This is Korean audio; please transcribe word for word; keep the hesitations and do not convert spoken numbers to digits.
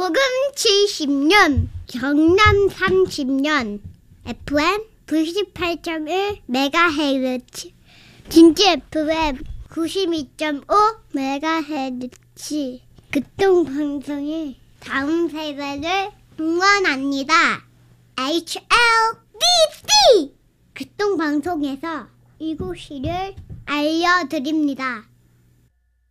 복음 칠십 년, 경남 삼십 년, 에프엠 구십팔 점 일 메가헤르츠, 진주 에프엠 구십이 점 오 메가헤르츠, 극동방송의 다음 세대를 응원합니다. 에이치 엘 디 씨 극동방송에서 이곳을 알려드립니다.